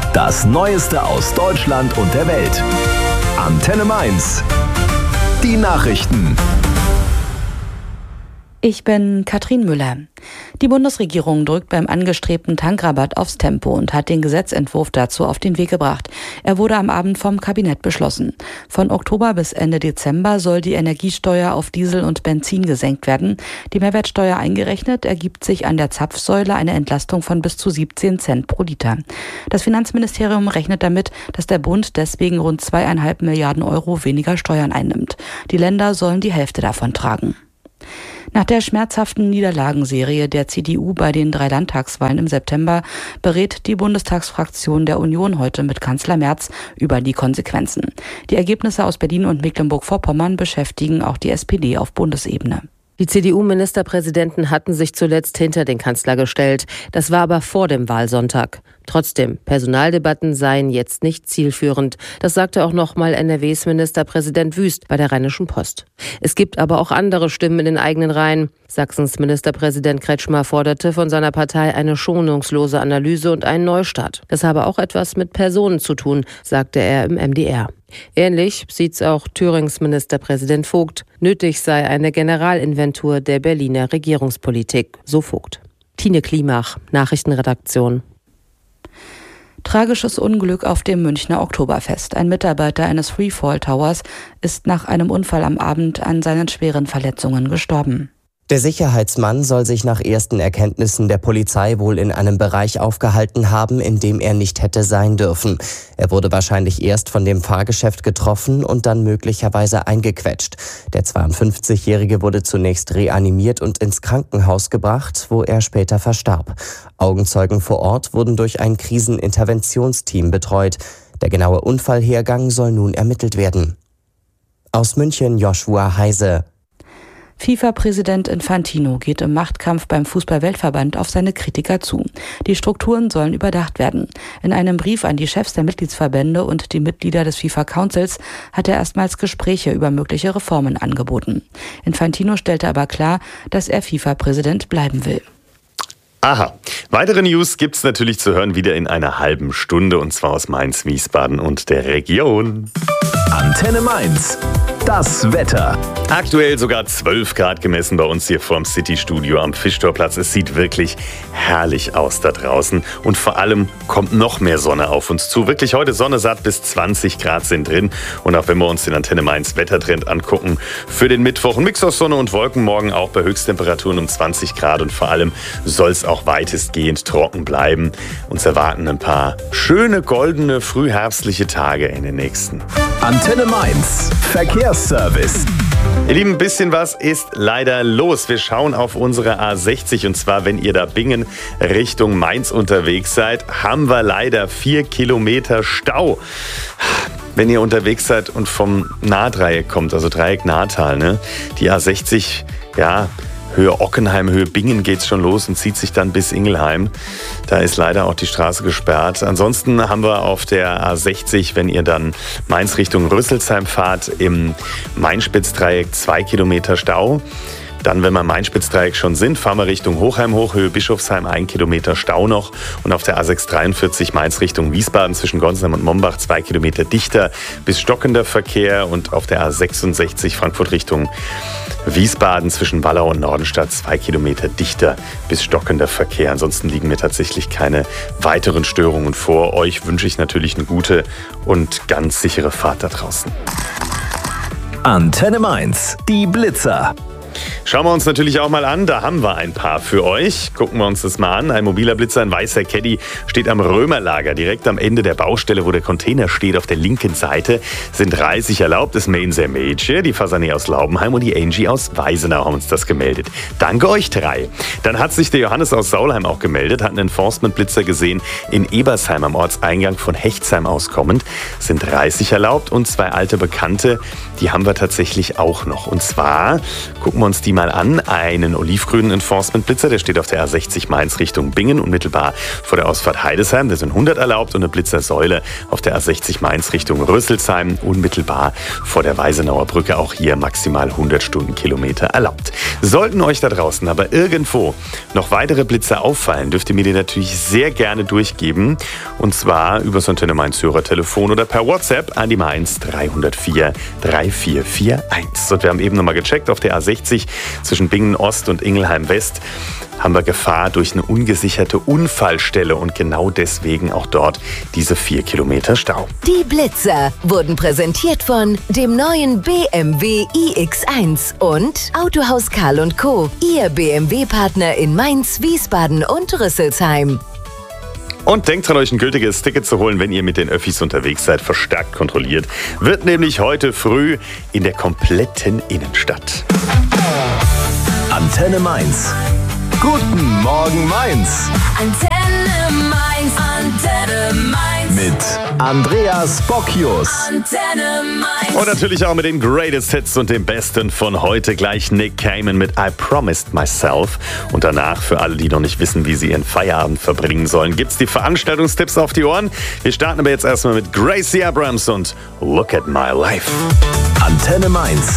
Das Neueste aus Deutschland und der Welt. Antenne Mainz. Die Nachrichten. Ich bin Katrin Müller. Die Bundesregierung drückt beim angestrebten Tankrabatt aufs Tempo und hat den Gesetzentwurf dazu auf den Weg gebracht. Er wurde am Abend vom Kabinett beschlossen. Von Oktober bis Ende Dezember soll die Energiesteuer auf Diesel und Benzin gesenkt werden. Die Mehrwertsteuer eingerechnet ergibt sich an der Zapfsäule eine Entlastung von bis zu 17 Cent pro Liter. Das Finanzministerium rechnet damit, dass der Bund deswegen rund 2,5 Milliarden Euro weniger Steuern einnimmt. Die Länder sollen die Hälfte davon tragen. Nach der schmerzhaften Niederlagenserie der CDU bei den 3 Landtagswahlen im September berät die Bundestagsfraktion der Union heute mit Kanzler Merz über die Konsequenzen. Die Ergebnisse aus Berlin und Mecklenburg-Vorpommern beschäftigen auch die SPD auf Bundesebene. Die CDU-Ministerpräsidenten hatten sich zuletzt hinter den Kanzler gestellt. Das war aber vor dem Wahlsonntag. Trotzdem, Personaldebatten seien jetzt nicht zielführend. Das sagte auch nochmal NRWs Ministerpräsident Wüst bei der Rheinischen Post. Es gibt aber auch andere Stimmen in den eigenen Reihen. Sachsens Ministerpräsident Kretschmer forderte von seiner Partei eine schonungslose Analyse und einen Neustart. Das habe auch etwas mit Personen zu tun, sagte er im MDR. Ähnlich sieht's auch Thürings Ministerpräsident Vogt. Nötig sei eine Generalinventur der Berliner Regierungspolitik, so Vogt. Tine Klimach, Nachrichtenredaktion. Tragisches Unglück auf dem Münchner Oktoberfest. Ein Mitarbeiter eines Freefall Towers ist nach einem Unfall am Abend an seinen schweren Verletzungen gestorben. Der Sicherheitsmann soll sich nach ersten Erkenntnissen der Polizei wohl in einem Bereich aufgehalten haben, in dem er nicht hätte sein dürfen. Er wurde wahrscheinlich erst von dem Fahrgeschäft getroffen und dann möglicherweise eingequetscht. Der 52-Jährige wurde zunächst reanimiert und ins Krankenhaus gebracht, wo er später verstarb. Augenzeugen vor Ort wurden durch ein Kriseninterventionsteam betreut. Der genaue Unfallhergang soll nun ermittelt werden. Aus München Joshua Heise. FIFA-Präsident Infantino geht im Machtkampf beim Fußball-Weltverband auf seine Kritiker zu. Die Strukturen sollen überdacht werden. In einem Brief an die Chefs der Mitgliedsverbände und die Mitglieder des FIFA-Councils hat er erstmals Gespräche über mögliche Reformen angeboten. Infantino stellte aber klar, dass er FIFA-Präsident bleiben will. Aha. Weitere News gibt's natürlich zu hören wieder in einer halben Stunde, und zwar aus Mainz, Wiesbaden und der Region. Antenne Mainz. Das Wetter. Aktuell sogar 12 Grad gemessen bei uns hier vorm City-Studio am Fischtorplatz. Es sieht wirklich herrlich aus da draußen und vor allem kommt noch mehr Sonne auf uns zu. Wirklich heute Sonne satt, bis 20 Grad sind drin. Und auch wenn wir uns den Antenne Mainz Wettertrend angucken, für den Mittwoch ein Mix aus Sonne und Wolken, morgen auch bei Höchsttemperaturen um 20 Grad und vor allem soll es auch weitestgehend trocken bleiben. Uns erwarten ein paar schöne, goldene, frühherbstliche Tage in den nächsten. Antenne Mainz. Verkehrsservice. Ihr Lieben, ein bisschen was ist leider los. Wir schauen auf unsere A60 und zwar, wenn ihr da Bingen Richtung Mainz unterwegs seid, haben wir leider 4 Kilometer Stau. Wenn ihr unterwegs seid und vom Nahdreieck kommt, also Dreieck Nahtal, ne? Die A60, ja, Höhe Ockenheim, Höhe Bingen geht's schon los und zieht sich dann bis Ingelheim. Da ist leider auch die Straße gesperrt. Ansonsten haben wir auf der A60, wenn ihr dann Mainz Richtung Rüsselsheim fahrt, im Main-Spitz-Dreieck 2 Kilometer Stau. Dann, wenn wir im Main-Spitz-Dreieck schon sind, fahren wir Richtung Hochheim hoch, Höhe Bischofsheim, 1 Kilometer Stau noch. Und auf der A643 Mainz Richtung Wiesbaden zwischen Gonsheim und Mombach 2 Kilometer dichter bis stockender Verkehr. Und auf der A66 Frankfurt Richtung Wiesbaden zwischen Wallau und Nordenstadt 2 Kilometer dichter bis stockender Verkehr. Ansonsten liegen mir tatsächlich keine weiteren Störungen vor. Euch wünsche ich natürlich eine gute und ganz sichere Fahrt da draußen. Antenne Mainz. Die Blitzer. Schauen wir uns natürlich auch mal an, da haben wir ein paar für euch. Gucken wir uns das mal an. Ein mobiler Blitzer, ein weißer Caddy, steht am Römerlager, direkt am Ende der Baustelle, wo der Container steht. Auf der linken Seite sind 30 erlaubt. Das Main sehr Major, die Fasané aus Laubenheim und die Angie aus Weisenau haben uns das gemeldet. Danke euch 3. Dann hat sich der Johannes aus Saulheim auch gemeldet, hat einen Enforcement-Blitzer gesehen in Ebersheim am Ortseingang von Hechtsheim auskommend. Sind 30 erlaubt und 2 alte Bekannte, die haben wir tatsächlich auch noch. Und zwar gucken wir uns die mal an. Einen olivgrünen Enforcement-Blitzer, der steht auf der A60 Mainz Richtung Bingen, unmittelbar vor der Ausfahrt Heidesheim. Da sind 100 erlaubt und eine Blitzersäule auf der A60 Mainz Richtung Rüsselsheim, unmittelbar vor der Weisenauer Brücke. Auch hier maximal 100 Stundenkilometer erlaubt. Sollten euch da draußen aber irgendwo noch weitere Blitzer auffallen, dürft ihr mir die natürlich sehr gerne durchgeben. Und zwar über so ein Antenne Mainz Hörertelefon oder per WhatsApp an die Mainz 304 3441. Und wir haben eben nochmal gecheckt, auf der A60 zwischen Bingen Ost und Ingelheim West haben wir Gefahr durch eine ungesicherte Unfallstelle und genau deswegen auch dort diese 4 Kilometer Stau. Die Blitzer wurden präsentiert von dem neuen BMW iX1 und Autohaus Karl & Co., Ihr BMW-Partner in Mainz, Wiesbaden und Rüsselsheim. Und denkt dran, euch ein gültiges Ticket zu holen, wenn ihr mit den Öffis unterwegs seid. Verstärkt kontrolliert. Wird nämlich heute früh in der kompletten Innenstadt. Antenne Mainz. Guten Morgen Mainz. Antenne Mainz, Antenne Mainz. Mit Andreas Bocchius. Antenne Mainz. Und natürlich auch mit den Greatest Hits und dem Besten von heute. Gleich Nick Cayman mit I Promised Myself. Und danach, für alle, die noch nicht wissen, wie sie ihren Feierabend verbringen sollen, gibt's die Veranstaltungstipps auf die Ohren. Wir starten aber jetzt erstmal mit Gracie Abrams und Look at My Life. Antenne Mainz.